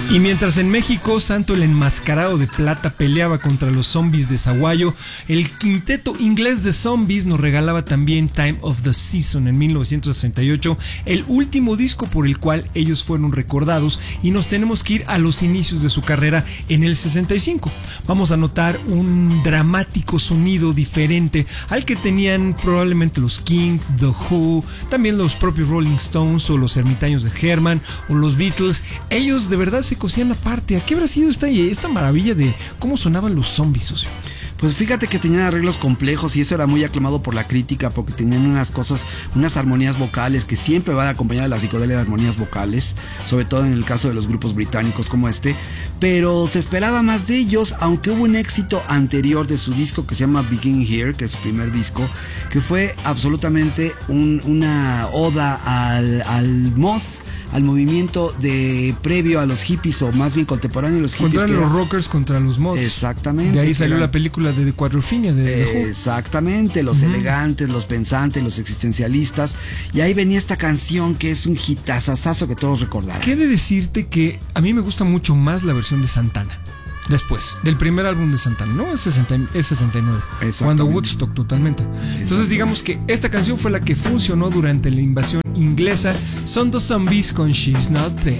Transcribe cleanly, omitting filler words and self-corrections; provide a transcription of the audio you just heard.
Y mientras en México Santo el Enmascarado de Plata peleaba contra los zombies de Zaguayo, el quinteto inglés de zombies nos regalaba también Time of the Season en 1968, el último disco por el cual ellos fueron recordados, y nos tenemos que ir a los inicios de su carrera en el 65. Vamos a notar un dramático sonido diferente al que tenían probablemente los Kings, The Who, también los propios Rolling Stones o los Ermitaños de Herman o los Beatles. Ellos de verdad se cosían aparte. ¿A qué habrá sido esta maravilla de cómo sonaban los zombies, socio? Pues fíjate que tenían arreglos complejos y eso era muy aclamado por la crítica porque tenían unas armonías vocales que siempre van acompañadas de la psicodelia de armonías vocales, sobre todo en el caso de los grupos británicos como este, pero se esperaba más de ellos, aunque hubo un éxito anterior de su disco que se llama Begin Here, que es su primer disco, que fue absolutamente una oda al moth, al movimiento de previo a los hippies, o más bien contemporáneo a los hippies. Contra los rockers contra los mods. Exactamente. De ahí salió la película de The Quadrophenia de exactamente, los elegantes, los pensantes, los existencialistas. Y ahí venía esta canción que es un hitazazazo que todos recordarán. ¿Qué de decirte que a mí me gusta mucho más la versión de Santana? Después, del primer álbum de Santana, ¿no? Es 69. Cuando Woodstock totalmente. Entonces digamos que esta canción fue la que funcionó durante la invasión inglesa. Son The Zombies con She's Not There.